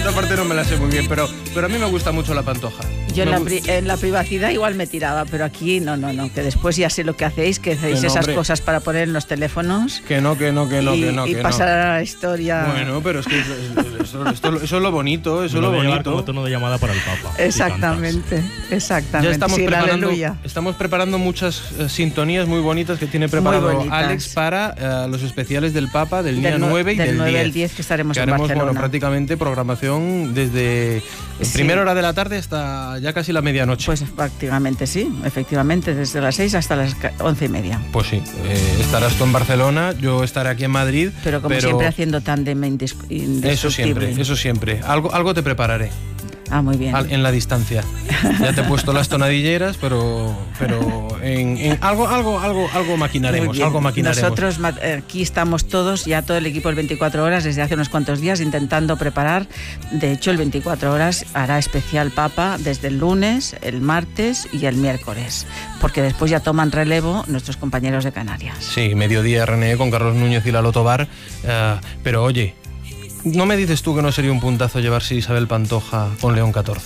esta parte no me la sé muy bien, pero a mí me gusta mucho la Pantoja. Yo en la privacidad igual me tiraba, pero aquí no, que después ya sé lo que hacéis esas hombre, cosas para poner en los teléfonos. Que no. Y pasar a la historia. Bueno, pero es que eso es lo bonito, eso es lo bonito. Como tono de llamada para el Papa. Exactamente. Ya estamos preparando muchas sintonías muy bonitas que tiene preparado Alex para los especiales del Papa del día 9 y del 10. 10 que estaremos en haremos, Barcelona. Bueno, prácticamente programación desde primera hora de la tarde hasta ya casi la medianoche. Pues prácticamente sí, efectivamente, desde las 6 hasta las 11:30. Pues sí, estarás tú en Barcelona, yo estaré aquí en Madrid. Pero siempre haciendo tándem indestructible. Eso siempre. Algo te prepararé. Ah, muy bien. En la distancia. Ya te he puesto las tonadilleras, pero en algo maquinaremos. Nosotros aquí estamos todos, ya todo el equipo del 24 horas, desde hace unos cuantos días, intentando preparar. De hecho, el 24 horas hará especial Papa desde el lunes, el martes y el miércoles, porque después ya toman relevo nuestros compañeros de Canarias. Sí, mediodía René con Carlos Núñez y Lalo Tobar. Pero oye, ¿no me dices tú que no sería un puntazo llevarse Isabel Pantoja con León XIV?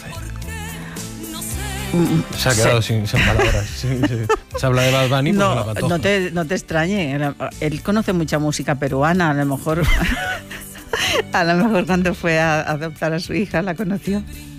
Se ha quedado sin palabras. Sí. Se habla de Bad Bunny, pues la Pantoja. No te extrañe. Él conoce mucha música peruana. A lo mejor cuando fue a adoptar a su hija la conoció.